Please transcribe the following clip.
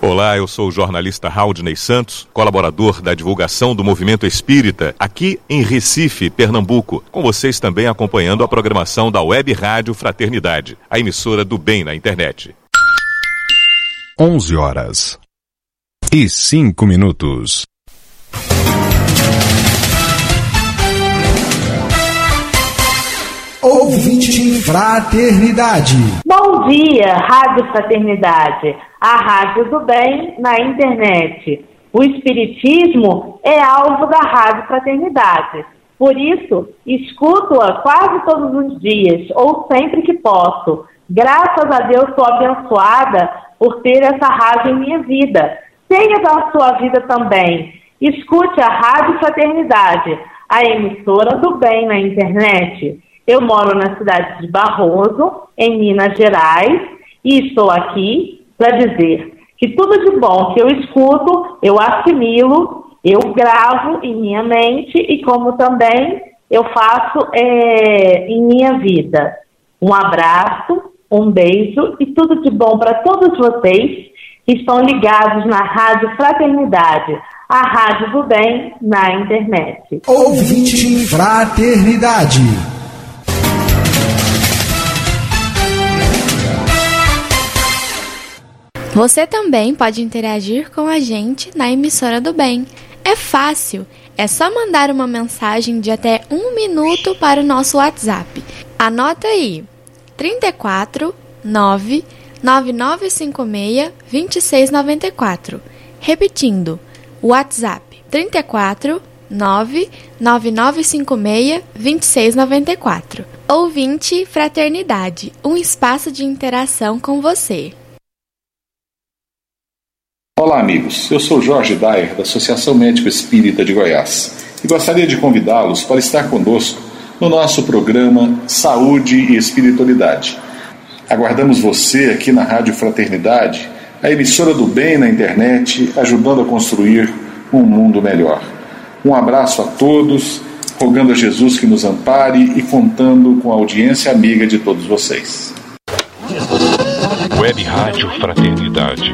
Olá, eu sou o jornalista Haldney Santos, colaborador da divulgação do Movimento Espírita, aqui em Recife, Pernambuco, com vocês também acompanhando a programação da Web Rádio Fraternidade, a emissora do bem na internet. 11h05. Ouvinte Fraternidade. Bom dia, Rádio Fraternidade, a rádio do bem na internet. O Espiritismo é alvo da Rádio Fraternidade. Por isso, escuto-a quase todos os dias, ou sempre que posso. Graças a Deus sou abençoada por ter essa rádio em minha vida. Tenha da sua vida também. Escute a Rádio Fraternidade, a emissora do bem na internet. Eu moro na cidade de Barroso, em Minas Gerais, e estou aqui para dizer que tudo de bom que eu escuto, eu assimilo, eu gravo em minha mente e como também eu faço em minha vida. Um abraço, um beijo e tudo de bom para todos vocês que estão ligados na Rádio Fraternidade, a rádio do bem na internet. Ouvinte Fraternidade. Você também pode interagir com a gente na emissora do bem. É fácil, é só mandar uma mensagem de até 1 minuto para o nosso WhatsApp. Anota aí, 34 9 9956 2694. Repetindo, WhatsApp 34 9 9956 2694. Ouvinte Fraternidade, um espaço de interação com você. Olá amigos, eu sou Jorge Dyer da Associação Médico Espírita de Goiás e gostaria de convidá-los para estar conosco no nosso programa Saúde e Espiritualidade. Aguardamos você aqui na Rádio Fraternidade, a emissora do bem na internet, ajudando a construir um mundo melhor. Um abraço a todos, rogando a Jesus que nos ampare e contando com a audiência amiga de todos vocês. Web Rádio Fraternidade,